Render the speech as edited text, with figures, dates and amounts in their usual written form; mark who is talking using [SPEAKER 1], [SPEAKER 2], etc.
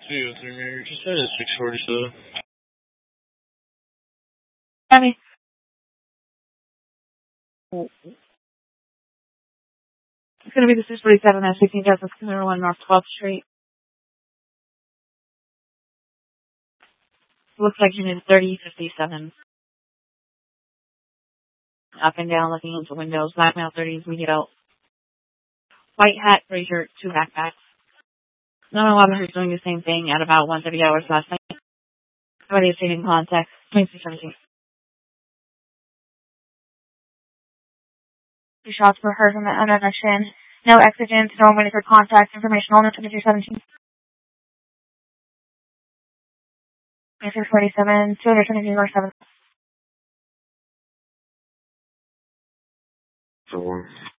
[SPEAKER 1] 303 Mary, just said it's 647.
[SPEAKER 2] Abby. It's going to be the 647 at 16 Justice Center 1 North 12th Street. Looks like unit 3057. Up and down, looking into windows. Black male 30s, we get out. White hat, gray shirt, 2 backpacks. 911 who's doing the same thing at about 1:30 hours last night. Somebody is taking contact. 2317.
[SPEAKER 3] 2 shots were heard from the under the chin. No exigence, no one waiting for contact. Information only 2317. 2347, 223 7.
[SPEAKER 1] 4.